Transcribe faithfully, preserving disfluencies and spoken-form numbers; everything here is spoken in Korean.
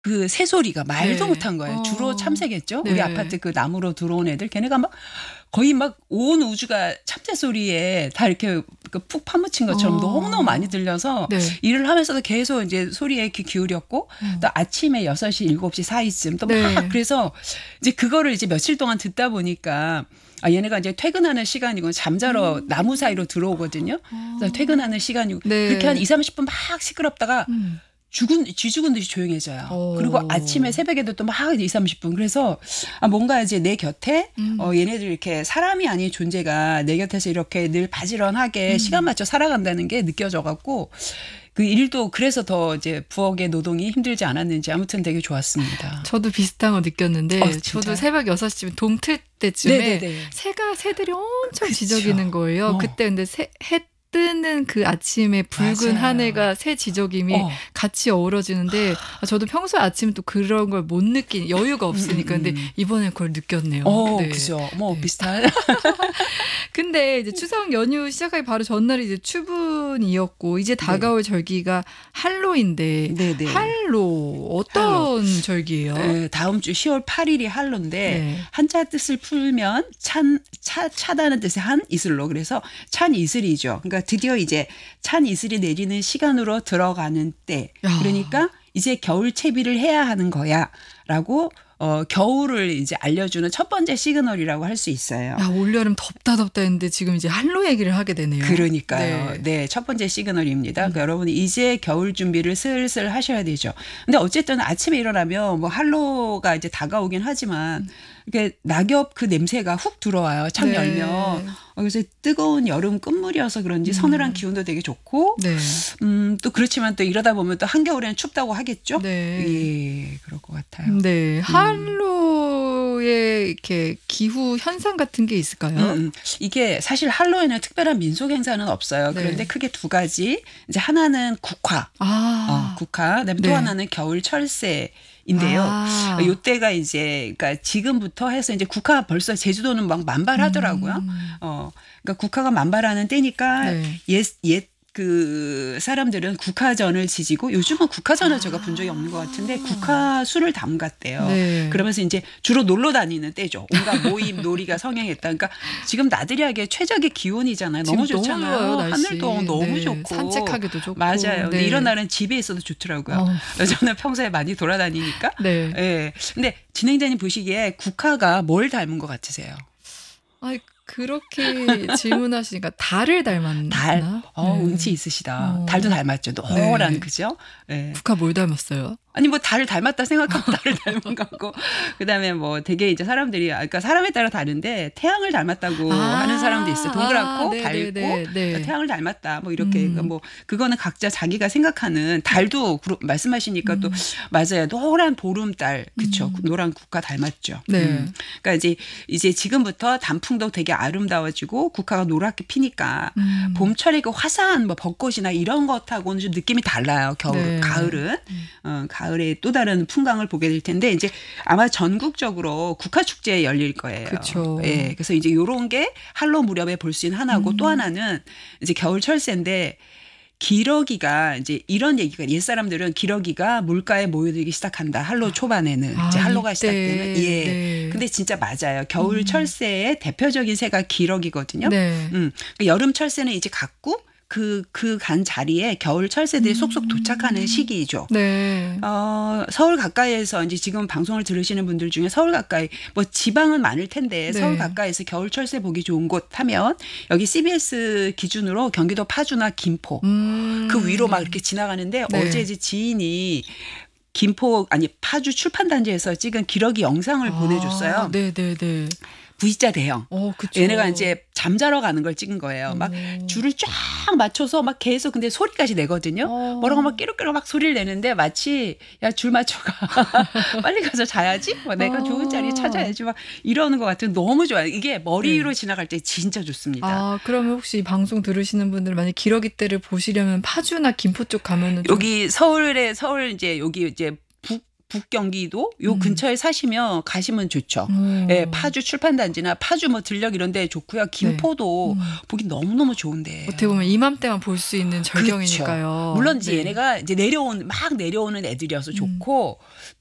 그 새소리가 말도 네. 못한 거예요. 주로 어. 참새겠죠. 우리 네. 아파트 그 나무로 들어온 애들 걔네가 막 거의 막 온 우주가 참새 소리에 다 이렇게 그 푹 파묻힌 것처럼 어. 너무너무 많이 들려서 네. 일을 하면서도 계속 이제 소리에 귀 기울였고 음. 또 아침에 여섯 시, 일곱 시 사이쯤 또 막 네. 그래서 이제 그거를 이제 며칠 동안 듣다 보니까 아 얘네가 이제 퇴근하는 시간이고 잠자러 음. 나무 사이로 들어오거든요. 그래서 퇴근하는 시간이고 네. 그렇게 한 이삼십 분 막 시끄럽다가 음. 죽은 쥐죽은 듯이 조용해져요. 오. 그리고 아침에 새벽에도 또 막 이삼십 분. 그래서 아 뭔가 이제 내 곁에 음. 어 얘네들 이렇게 사람이 아닌 존재가 내 곁에서 이렇게 늘 바지런하게 음. 시간 맞춰 살아간다는 게 느껴져 갖고 그 일도 그래서 더 이제 부엌의 노동이 힘들지 않았는지 아무튼 되게 좋았습니다. 저도 비슷한 거 느꼈는데 어, 저도 진짜요? 새벽 여섯 시쯤 동틀 때쯤에 네네네. 새가 새들이 엄청 그쵸. 지저귀는 거예요. 어. 그때 근데 새, 해 뜨는 그 아침에 붉은 맞아요. 하늘과 새 지저귀미 어. 같이 어우러지는데 아, 저도 평소에 아침에 또 그런 걸 못 느낀 여유가 없으니까 음, 음, 근데 음. 이번에 그걸 느꼈네요. 어, 네. 그죠. 뭐 네. 비슷한. 근데 이제 추석 연휴 시작하기 바로 전날이 이제 추분이었고 이제 다가올 절기가 할로인데 네네. 할로 어떤 절기예요? 에, 다음 주 시월 팔일이 할로인데 네. 한자 뜻을 풀면 찬, 차, 차다는 뜻의 한 이슬로 그래서 찬 이슬이죠. 그러니까 드디어 이제 찬 이슬이 내리는 시간으로 들어가는 때. 야. 그러니까 이제 겨울 채비를 해야 하는 거야라고 어, 겨울을 이제 알려주는 첫 번째 시그널이라고 할 수 있어요. 야, 올여름 덥다 덥다 했는데 지금 이제 할로 얘기를 하게 되네요. 그러니까요. 네. 네, 첫 번째 시그널입니다. 음. 그러니까 여러분이 이제 겨울 준비를 슬슬 하셔야 되죠. 근데 어쨌든 아침에 일어나면 뭐 할로가 이제 다가오긴 하지만 이게 낙엽 그 냄새가 훅 들어와요. 창 네. 열면. 어, 그래서 뜨거운 여름 끝물이어서 그런지 서늘한 기운도 되게 좋고 네. 음, 또 그렇지만 또 이러다 보면 또 한겨울에는 춥다고 하겠죠. 네. 예, 그럴 것 같아요. 네. 할로의 이렇게 기후 현상 같은 게 있을까요? 음, 음. 이게 사실 할로에는 특별한 민속 행사는 없어요. 네. 그런데 크게 두 가지. 이제 하나는 국화. 아. 어, 국화. 그다음에 또 네. 하나는 겨울 철새인데요. 아. 요때가 이제 그러니까 지금부터 해서 이제 국화 벌써 제주도는 막 만발하더라고요. 음. 어. 그러니까 국화가 만발하는 때니까 네. 옛, 옛 그 사람들은 국화전을 지지고 요즘은 국화전을 아. 제가 본 적이 없는 것 같은데 국화술을 담갔대요. 네. 그러면서 이제 주로 놀러 다니는 때죠. 온갖 모임 놀이가 성행했다. 그러니까 지금 나들이 하기에 최적의 기온이잖아요. 너무 지금 좋잖아요. 너무 좋아요, 날씨. 하늘도 너무 네. 좋고 산책하기도 좋고. 맞아요. 근데 네. 이런 날은 집에 있어도 좋더라고요. 어. 저는 평소에 많이 돌아다니니까. 네. 예. 근데 진행자님 보시기에 국화가 뭘 닮은 것 같으세요? 아이, 그렇게 질문하시니까 달을 닮았나? 달. 어, 네. 운치 있으시다. 어. 달도 닮았죠. 노란 네. 그죠? 예. 국화 뭘 닮았어요? 아니 뭐 달을 닮았다 생각하면 달을 닮은 거고 그다음에 뭐 되게 이제 사람들이 아, 그러니까 사람에 따라 다른데 태양을 닮았다고 아. 하는 사람도 있어요. 동그랗고 아, 네, 밝고 네, 네, 네. 태양을 닮았다 뭐 이렇게 음. 그러니까 뭐 그거는 각자 자기가 생각하는 달도 그러- 말씀하시니까 또 음. 맞아요. 노란 보름달 그쵸. 음. 노란 국화 닮았죠. 네. 음. 그러니까 이제 이제 지금부터 단풍도 되게 아름다워지고 국화가 노랗게 피니까 음. 봄철에 그 화사한 뭐 벚꽃이나 이런 것하고는 좀 느낌이 달라요. 겨울, 네. 가을은 어, 가을에 또 다른 풍광을 보게 될 텐데 이제 아마 전국적으로 국화 축제 열릴 거예요. 그쵸. 예, 그래서 이제 요런 게 할로 무렵에 볼 수 있는 하나고 음. 또 하나는 이제 겨울 철새인데. 기러기가 이제 이런 얘기가 옛 사람들은 기러기가 물가에 모여들기 시작한다. 할로 초반에는 아, 이제 할로가 이때. 시작되는 예. 네. 근데 진짜 맞아요. 겨울 음. 철새의 대표적인 새가 기러기거든요. 네. 음. 여름 철새는 이제 갔고 그 그 간 자리에 겨울 철새들이 속속 도착하는 시기이죠. 네. 어, 서울 가까이에서 이제 지금 방송을 들으시는 분들 중에 서울 가까이 뭐 지방은 많을 텐데 네. 서울 가까이에서 겨울 철새 보기 좋은 곳 하면 여기 씨비에스 기준으로 경기도 파주나 김포 음. 그 위로 막 이렇게 지나가는데 네. 어제 이제 지인이 김포 아니 파주 출판단지에서 찍은 기러기 영상을 아, 보내줬어요. 네, 네, 네. V자 대형. 어, 그쵸. 얘네가 이제 잠자러 가는 걸 찍은 거예요. 막 오. 줄을 쫙 맞춰서 막 계속 근데 소리까지 내거든요. 어. 뭐라고 막 끼룩끼룩 막 소리를 내는데 마치 야 줄 맞춰가 빨리 가서 자야지. 뭐 내가 어. 좋은 자리 찾아야지 막 이러는 것 같은 너무 좋아요. 이게 머리 위로 지나갈 때 진짜 좋습니다. 아, 그러면 혹시 이 방송 들으시는 분들 만약 기러기 떼를 보시려면 파주나 김포 쪽 가면은 좀 여기 서울에 서울 이제 여기 이제 북 북경기도 요 음. 근처에 사시면 가시면 좋죠. 오. 예, 파주 출판단지나 파주 뭐 들녘 이런 데 좋고요. 김포도 음. 보기 너무너무 좋은데. 어떻게 보면 이맘때만 볼 수 있는 절경이니까요. 물론 이제 네. 얘네가 이제 내려온 막 내려오는 애들이어서 좋고